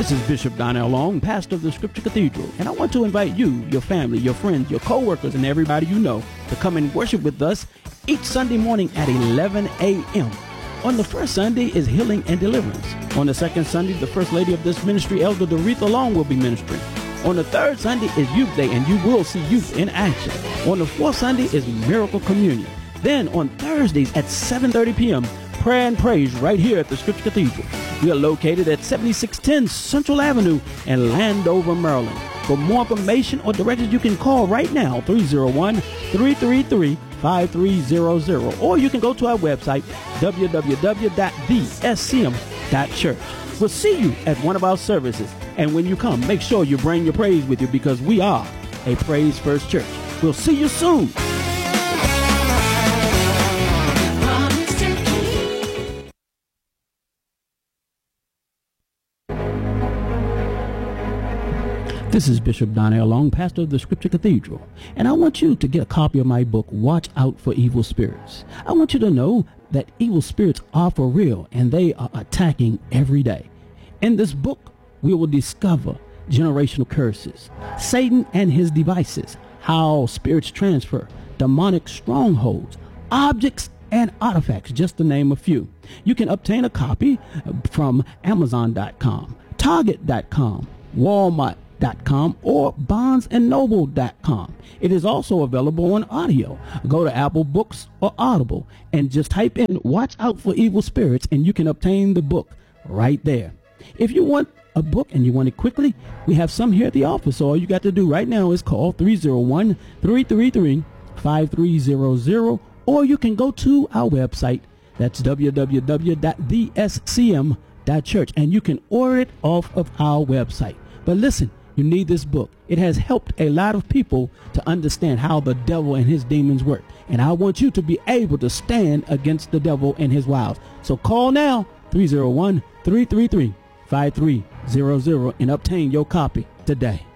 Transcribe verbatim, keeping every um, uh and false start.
This is Bishop Donnell Long, pastor of the Scripture Cathedral, and I want to invite you, your family, your friends, your co-workers, and everybody you know to come and worship with us each Sunday morning at eleven a.m. On the first Sunday is Healing and Deliverance. On the second Sunday, the First Lady of this ministry, Elder Doretha Long, will be ministering. On the third Sunday is Youth Day, and you will see youth in action. On the fourth Sunday is Miracle Communion. Then on Thursdays at seven thirty p.m., Prayer and Praise right here at the Scripture Cathedral. We are located at seventy-six ten Central Avenue in Landover, Maryland. For more information or directions, you can call right now, three oh one, three three three, five three zero zero. Or you can go to our website, w w w dot the s c m dot church. We'll see you at one of our services. And when you come, make sure you bring your praise with you, because we are a Praise First Church. We'll see you soon. This is Bishop Donnell Long, pastor of the Scripture Cathedral, and I want you to get a copy of my book, Watch Out for Evil Spirits. I want you to know that evil spirits are for real, and they are attacking every day. In this book, we will discover generational curses, Satan and his devices, how spirits transfer, demonic strongholds, objects and artifacts, just to name a few. You can obtain a copy from amazon dot com, target dot com, Walmart dot com, or barnes and noble dot com. It is also available on audio. Go to Apple Books or Audible and just type in Watch Out for Evil Spirits, and you can obtain the book right there. If you want a book and you want it quickly, we have some here at the office. So all you got to do right now is call three oh one, three three three, five three zero zero, or you can go to our website. That's w w w dot the s c m dot church, and you can order it off of our website. But listen, you need this book. It has helped a lot of people to understand how the devil and his demons work. And I want you to be able to stand against the devil and his wiles. So call now, three oh one, three three three, five three zero zero, and obtain your copy today.